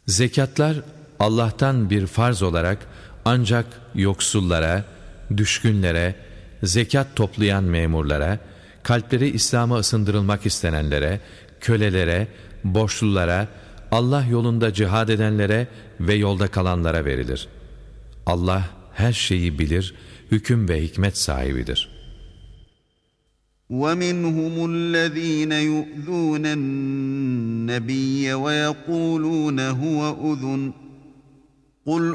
Zekatlar Allah'tan bir farz olarak ancak yoksullara, düşkünlere, zekat toplayan memurlara, kalpleri İslam'a ısındırılmak istenenlere, kölelere, borçlulara, Allah yolunda cihad edenlere ve yolda kalanlara verilir. Allah her şeyi bilir, hüküm ve hikmet sahibidir. وَمِنْهُمُ الَّذ۪ينَ يُؤْذُونَ النَّبِيَّ وَيَقُولُونَ هُوَ أُذُنٌ قُلْ